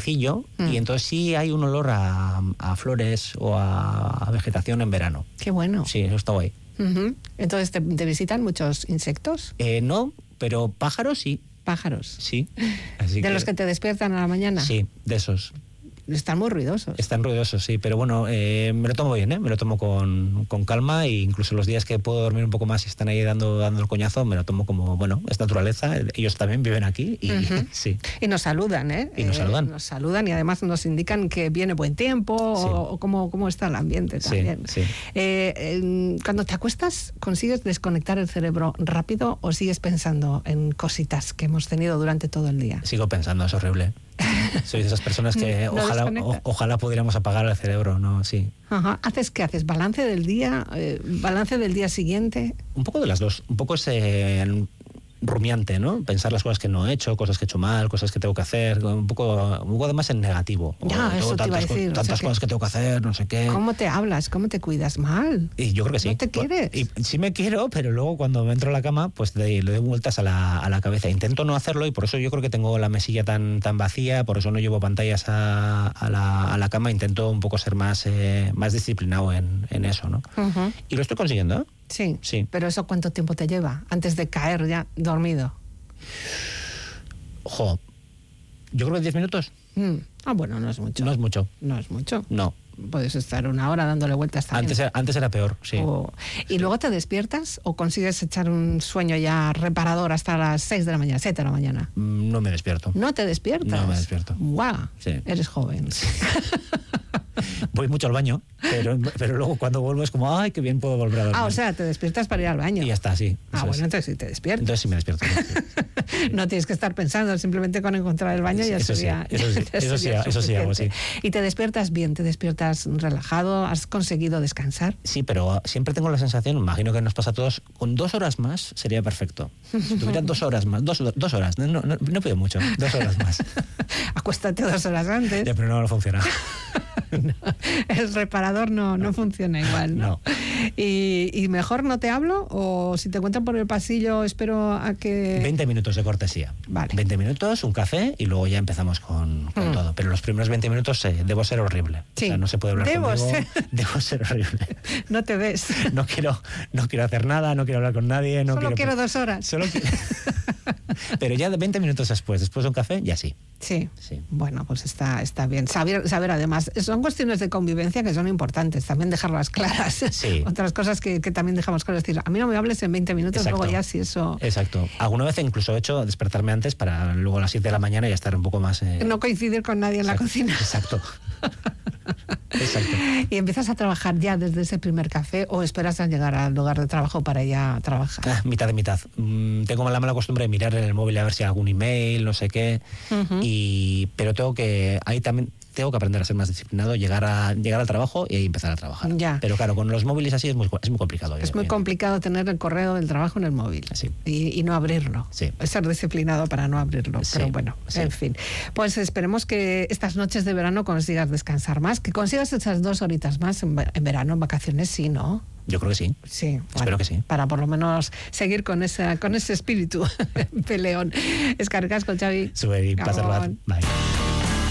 fresquillo, y entonces sí hay un olor a flores o a vegetación en verano. Qué bueno. Sí, eso está guay. Entonces, ¿te visitan muchos insectos? No, pero pájaros sí. Pájaros. Sí. Así ¿De los que te despiertan a la mañana? Sí, de esos. Están muy ruidosos. Están ruidosos, sí, pero bueno, me lo tomo bien, me lo tomo con calma, e incluso los días que puedo dormir un poco más y están ahí dando el coñazo, me lo tomo como, bueno, es naturaleza, ellos también viven aquí y sí. Y nos saludan, ¿eh? Y nos saludan. Nos saludan y además nos indican que viene buen tiempo, sí, o cómo está el ambiente también. Sí, sí. Cuando te acuestas, ¿consigues desconectar el cerebro rápido o sigues pensando en cositas que hemos tenido durante todo el día? Sigo pensando, es horrible. Soy de esas personas que ojalá pudiéramos apagar el cerebro, ¿no? Sí. Ajá. ¿Qué haces? ¿Balance del día? ¿Balance del día siguiente? Un poco de las dos. Un poco es rumiante, ¿no? Pensar las cosas que no he hecho, cosas que he hecho mal, cosas que tengo que hacer, un poco además en negativo. Ya, eso te iba a decir. Tantas cosas que tengo que hacer, no sé qué. ¿Cómo te hablas? ¿Cómo te cuidas? Mal. Y yo creo que sí. ¿No te quieres? Y sí me quiero, pero luego cuando me entro a la cama, pues le doy vueltas a la cabeza. Intento no hacerlo y por eso yo creo que tengo la mesilla tan vacía, por eso no llevo pantallas a la cama. Intento un poco ser más disciplinado en eso, ¿no? Y lo estoy consiguiendo, ¿eh? Sí, sí. Pero ¿eso cuánto tiempo te lleva antes de caer ya dormido? Yo creo que 10 minutos. Bueno, no es mucho. No es mucho. No es mucho. No. Puedes estar una hora dándole vueltas también. Antes era peor, sí. ¿Y luego te despiertas o consigues echar un sueño ya reparador hasta las 6 de la mañana, 7 de la mañana? No me despierto. ¿No te despiertas? No me despierto. ¡Guau! Sí. Eres joven. Sí. Voy mucho al baño, pero luego cuando vuelvo es como, ¡ay, qué bien puedo volver a dormir! O sea, te despiertas para ir al baño. Y ya está, sí. Entonces sí te despiertas. Entonces sí me despierto. Sí. No tienes que estar pensando, simplemente con encontrar el baño ya sería. Eso sí hago, sí. Y te despiertas bien, te despiertas relajado, ¿has conseguido descansar? Sí, pero siempre tengo la sensación, imagino que nos pasa a todos, con 2 horas más sería perfecto. Si tuviera 2 horas más, 2 horas, no pido mucho, 2 horas más. Acuéstate 2 horas antes. Ya, pero no funciona. No, el reparador no funciona igual, ¿no? ¿Y mejor no te hablo? ¿O si te encuentran por el pasillo espero a que...? 20 minutos de cortesía. Vale. 20 minutos, un café y luego ya empezamos con todo. Pero los primeros 20 minutos debo ser horrible. Sí. O sea, no se puede hablar conmigo. Debo ser horrible. No te ves. No quiero hacer nada, no quiero hablar con nadie. Solo quiero 2 horas. Pero ya de 20 minutos después de un café, ya sí. Sí. Bueno, pues está bien. Saber además, son cuestiones de convivencia que son importantes, también dejarlas claras. Sí. Otras cosas que también dejamos claras, decir, a mí no me hables en 20 minutos, Exacto. luego ya si eso... Exacto. Alguna vez incluso he hecho despertarme antes para luego a las 7 de la mañana y estar un poco más... No coincidir con nadie en la cocina. Exacto. ¿Y empiezas a trabajar ya desde ese primer café o esperas a llegar al lugar de trabajo para ya trabajar? Mitad de mitad. Tengo la mala costumbre de mirar en el móvil a ver si hay algún email, no sé qué, pero tengo que aprender a ser más disciplinado, llegar al trabajo y empezar a trabajar. Ya. Pero claro, con los móviles así es muy complicado. Es muy complicado tener el correo del trabajo en el móvil. Sí. Y no abrirlo. Sí. Es ser disciplinado para no abrirlo. Sí. Pero bueno, Sí. En fin. Pues esperemos que estas noches de verano consigas descansar más, que consigas esas 2 horitas más en verano, en vacaciones, sí, ¿no? Yo creo que sí. Sí. Espero que sí. Para por lo menos seguir con ese espíritu peleón. Eskerrik asko, Xavi. Zuei, placer bat. Bye.